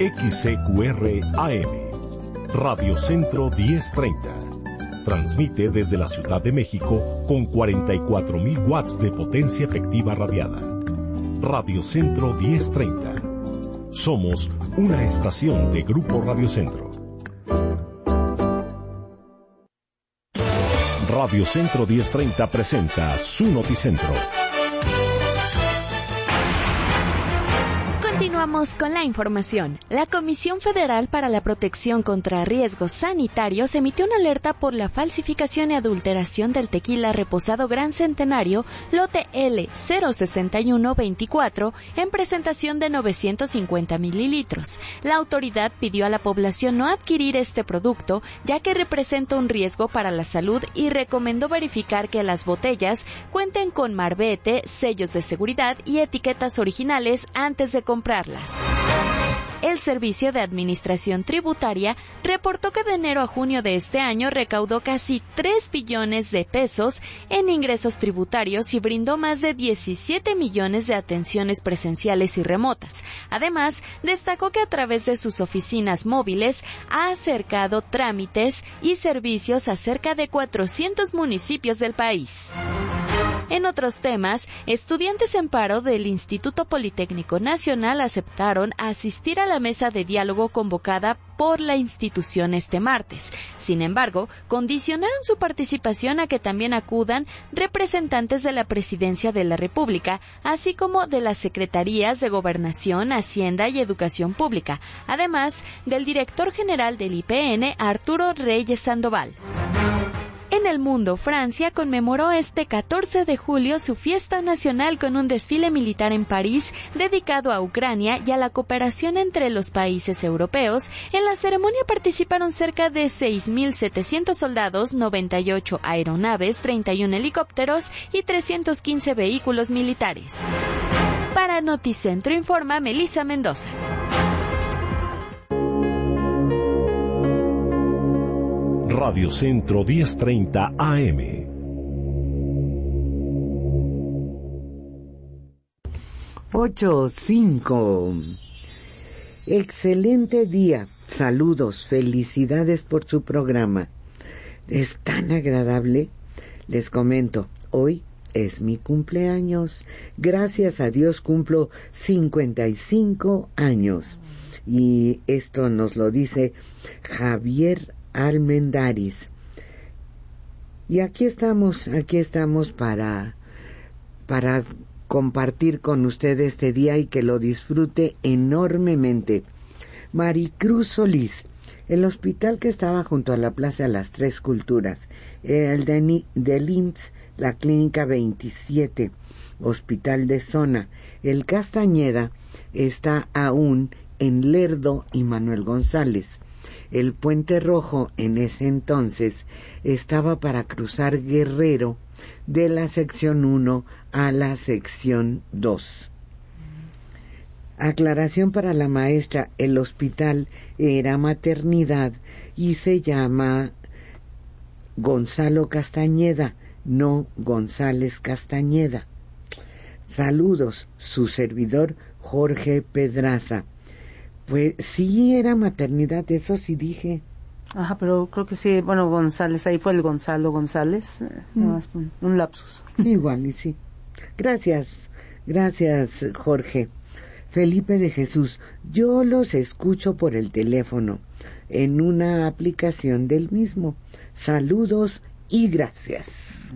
XCQR AM, Radio Centro 1030. Transmite desde la Ciudad de México con 44,000 watts de potencia efectiva radiada. Radio Centro 1030. Somos una estación de Grupo Radio Centro. Radio Centro 1030 presenta su Noticentro. Continuamos con la información. La Comisión Federal para la Protección contra Riesgos Sanitarios emitió una alerta por la falsificación y adulteración del tequila reposado Gran Centenario, lote L06124, en presentación de 950 mililitros. La autoridad pidió a la población no adquirir este producto, ya que representa un riesgo para la salud, y recomendó verificar que las botellas cuenten con marbete, sellos de seguridad y etiquetas originales antes de comprarlas. El Servicio de Administración Tributaria reportó que de enero a junio de este año recaudó casi 3 billones de pesos en ingresos tributarios y brindó más de 17 millones de atenciones presenciales y remotas. Además, destacó que a través de sus oficinas móviles ha acercado trámites y servicios a cerca de 400 municipios del país. En otros temas, estudiantes en paro del Instituto Politécnico Nacional aceptaron asistir a la mesa de diálogo convocada por la institución este martes. Sin embargo, condicionaron su participación a que también acudan representantes de la Presidencia de la República, así como de las Secretarías de Gobernación, Hacienda y Educación Pública, además del director general del IPN, Arturo Reyes Sandoval. En el mundo, Francia conmemoró este 14 de julio su fiesta nacional con un desfile militar en París dedicado a Ucrania y a la cooperación entre los países europeos. En la ceremonia participaron cerca de 6.700 soldados, 98 aeronaves, 31 helicópteros y 315 vehículos militares. Para Noticentro informa Melissa Mendoza. Radio Centro 1030 AM. Ocho, 5. Excelente día. Saludos, felicidades por su programa. Es tan agradable. Les comento, hoy es mi cumpleaños. Gracias a Dios cumplo 55 años. Y esto nos lo dice Javier Almendaris. Y aquí estamos para compartir con usted este día y que lo disfrute enormemente. Maricruz Solís, el hospital que estaba junto a la Plaza de las Tres Culturas, el del IMSS, la Clínica 27, Hospital de Zona, el Castañeda, está aún en Lerdo y Manuel González. El Puente Rojo en ese entonces estaba para cruzar Guerrero de la sección 1 a la sección 2. Aclaración para la maestra, el hospital era maternidad y se llama Gonzalo Castañeda, no González Castañeda. Saludos, su servidor Jorge Pedraza. Pues sí, era maternidad, eso sí dije. Ajá, pero creo que sí, bueno, González, ahí fue el Gonzalo González, un lapsus. Igual, y sí. Gracias, Jorge. Felipe de Jesús, yo los escucho por el teléfono, en una aplicación del mismo. Saludos y gracias.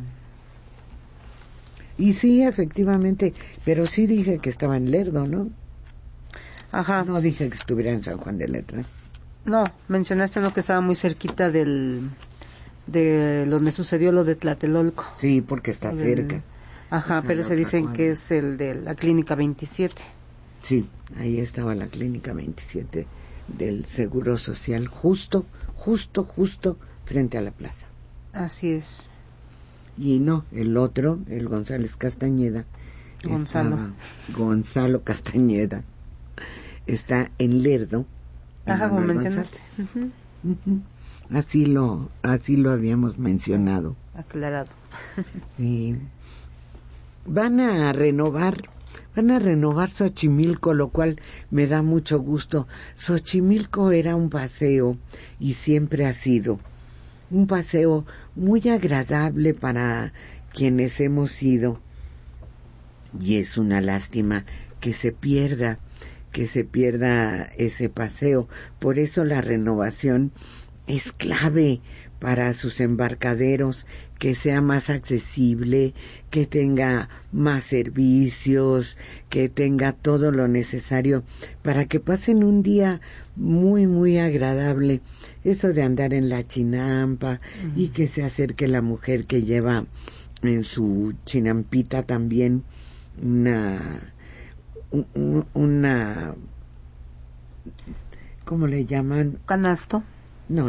Y sí, efectivamente, pero sí dije que estaba en Lerdo, ¿no? Ajá. No dije que estuviera en San Juan de Letrán. No, mencionaste uno que estaba muy cerquita de donde sucedió lo de Tlatelolco. Sí, porque está cerca. Ajá, pero se dicen que es el de la Clínica 27. Sí, ahí estaba la Clínica 27 del Seguro Social, justo frente a la plaza. Así es. Y no, el otro, el González Castañeda, Gonzalo Castañeda, está en Lerdo. Ajá, como mencionaste. Así lo habíamos mencionado. Aclarado. Y van a renovar Van a renovar Xochimilco, lo cual me da mucho gusto. Xochimilco era un paseo y siempre ha sido un paseo muy agradable para quienes hemos ido. Y es una lástima que se pierda ese paseo. Por eso la renovación es clave para sus embarcaderos, que sea más accesible, que tenga más servicios, que tenga todo lo necesario para que pasen un día muy, muy agradable. Eso de andar en la chinampa y que se acerque la mujer que lleva en su chinampita también una ¿cómo le llaman? ¿Canasto? No.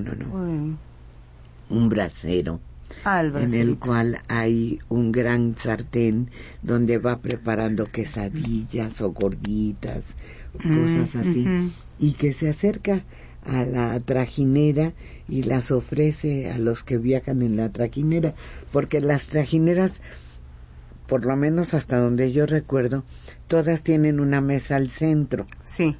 Un brasero. El braserito. En el cual hay un gran sartén donde va preparando quesadillas o gorditas, cosas así, y que se acerca a la trajinera y las ofrece a los que viajan en la trajinera, porque las trajineras, por lo menos hasta donde yo recuerdo, todas tienen una mesa al centro. Sí.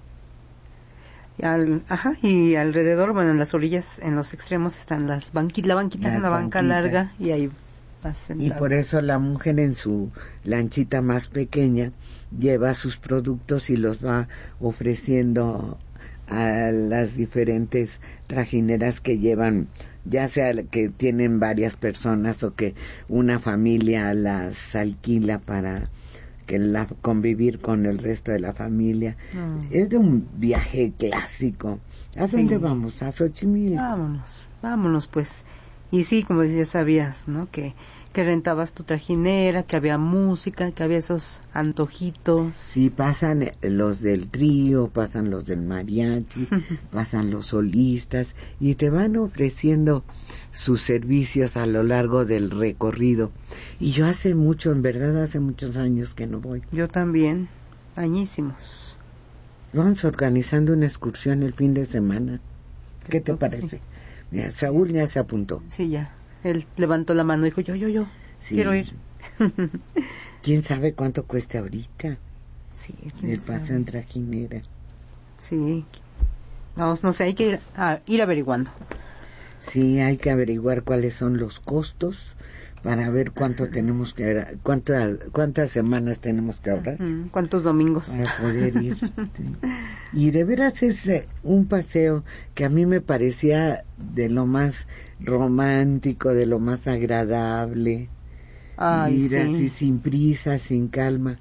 Y alrededor, bueno, en las orillas, en los extremos están la banquita, una banca larga, y ahí vas sentado. Y por eso la mujer en su lanchita más pequeña lleva sus productos y los va ofreciendo a las diferentes trajineras que llevan, ya sea que tienen varias personas o que una familia las alquila para que convivir con el resto de la familia. Es de un viaje clásico. ¿A dónde vamos? ¿A Xochimilco? Vámonos pues. Y sí, como decías, sabías, ¿no? Que rentabas tu trajinera, que había música, que había esos antojitos. Sí, pasan los del trío, pasan los del mariachi, pasan los solistas y te van ofreciendo sus servicios a lo largo del recorrido. Y yo hace muchos años que no voy. Yo también, añísimos. Vamos organizando una excursión el fin de semana. ¿Qué te parece? Sí. Mira, Saúl ya se apuntó. Sí, ya. Él levantó la mano y dijo, yo, sí. Quiero ir. ¿Quién sabe cuánto cuesta ahorita? Sí, el paseo en trajinera. Sí. Vamos, no sé, hay que ir averiguando. Sí, hay que averiguar cuáles son los costos para ver cuánto tenemos que cuántas semanas tenemos que ahorrar. ¿Cuántos domingos? Para poder ir. Sí. Y de veras es un paseo que a mí me parecía de lo más romántico, de lo más agradable. Ay, ir así sin prisa, sin calma.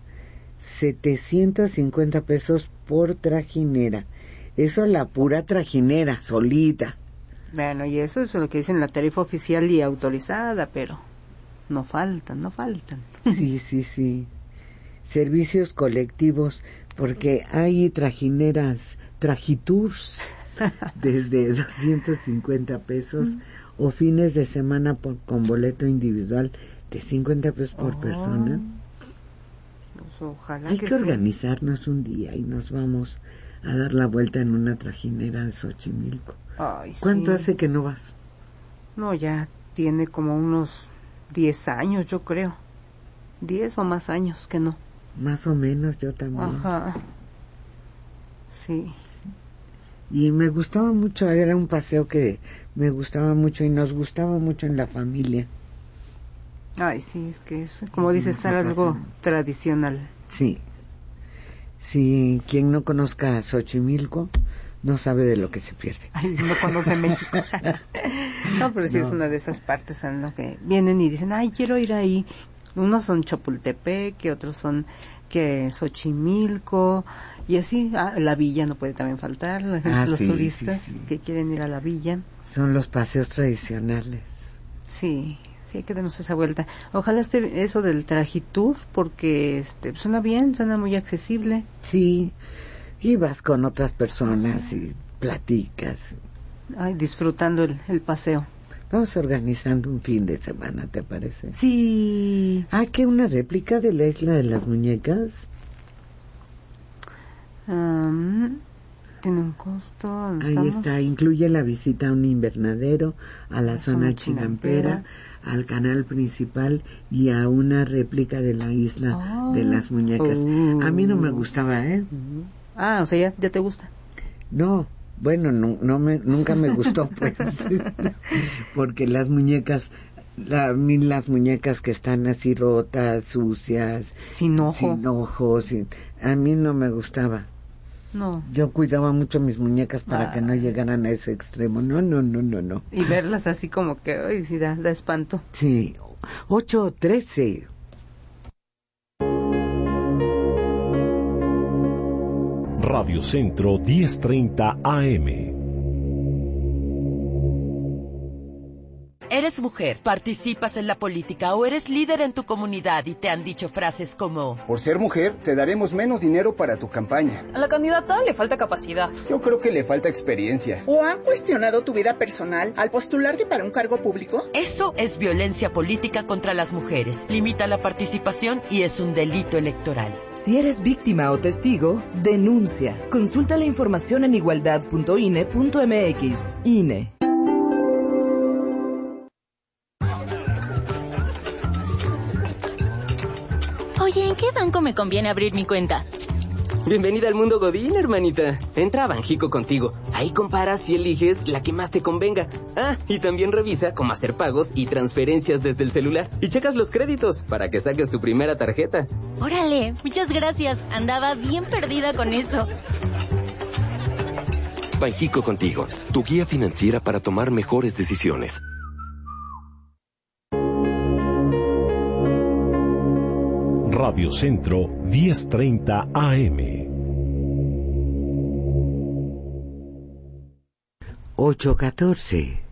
750 pesos por trajinera. Eso la pura trajinera, solita. Bueno, y eso es lo que dicen la tarifa oficial y autorizada, pero no faltan. Sí. Servicios colectivos, porque hay trajineras, trajitours, desde 250 pesos, o fines de semana con boleto individual de 50 pesos por persona. Pues ojalá hay que organizarnos un día y nos vamos a dar la vuelta en una trajinera de Xochimilco. Ay, ¿Cuánto hace que no vas? No, ya tiene como unos 10 años, yo creo. 10 o más años que no. Más o menos, yo también. Ajá. Sí. Y me gustaba mucho, era un paseo que me gustaba mucho y nos gustaba mucho en la familia. Ay, sí, es que es, como dices, era algo tradicional. Sí. Sí, quien no conozca Xochimilco no sabe de lo que se pierde. Ay, no conoce México. No, pero sí es una de esas partes en lo que vienen y dicen, ay, quiero ir ahí. Unos son Chapultepec, que otros son que Xochimilco, y así, la villa no puede también faltar, los turistas que quieren ir a la villa. Son los paseos tradicionales. Sí, hay que darnos esa vuelta. Ojalá eso del Trajitur, porque suena bien, suena muy accesible. Sí, y vas con otras personas y platicas. Ay, disfrutando el paseo. Vamos organizando un fin de semana, ¿te parece? Sí. ¿Que una réplica de la Isla de las Muñecas? ¿Tiene un costo? Ahí está, incluye la visita a un invernadero, a la zona chinampera, al canal principal y a una réplica de la isla de las muñecas. A mí no me gustaba, ¿eh? O sea, ¿ya te gusta? No, bueno, nunca me gustó, pues, porque las muñecas, las muñecas que están así rotas, sucias, sin ojos, a mí no me gustaba. No. Yo cuidaba mucho mis muñecas para que no llegaran a ese extremo. No. Y verlas así como que, ay, sí, da espanto. Sí. 8:13. Radio Centro 1030 AM. Eres mujer, participas en la política o eres líder en tu comunidad y te han dicho frases como: por ser mujer, te daremos menos dinero para tu campaña. A la candidata le falta capacidad. Yo creo que le falta experiencia. ¿O han cuestionado tu vida personal al postularte para un cargo público? Eso es violencia política contra las mujeres. Limita la participación y es un delito electoral. Si eres víctima o testigo, denuncia. Consulta la información en igualdad.ine.mx. INE. Oye, ¿en qué banco me conviene abrir mi cuenta? Bienvenida al mundo Godín, hermanita. Entra a Banjico Contigo. Ahí comparas y eliges la que más te convenga. Y también revisa cómo hacer pagos y transferencias desde el celular. Y checas los créditos para que saques tu primera tarjeta. Órale, muchas gracias. Andaba bien perdida con eso. Banjico Contigo, tu guía financiera para tomar mejores decisiones. Radio Centro 1030 AM. 8:14.